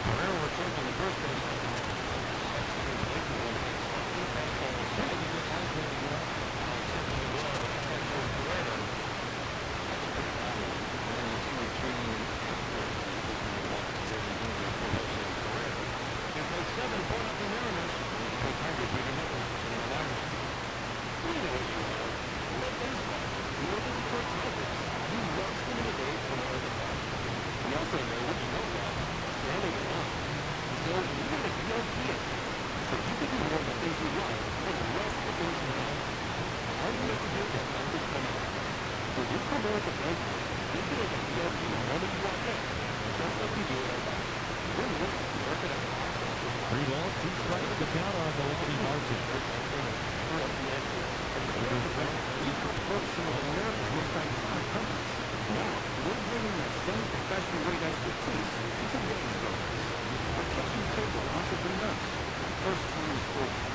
Guerrero returns on the first base. Seven, 4-0 Mariners. Tigers leading up in the liners. You know what you want. You love baseball. You love the Detroit Tigers. You love spending a day somewhere in the park. You also know what you know about standing in line. So even if you don't see it, so you can do more of the things you like and less of the things you don't. All you have to do is understand. So you come over to Bank, you can make a VIP the moment you walk in. Just like you do it at home. Really, work it out. 3 balls, 2 strikes to count on Milwaukee Martin. Now, we're bringing that same professional-grade expertise to today's focus. Our kitchen table also bring us first time sports.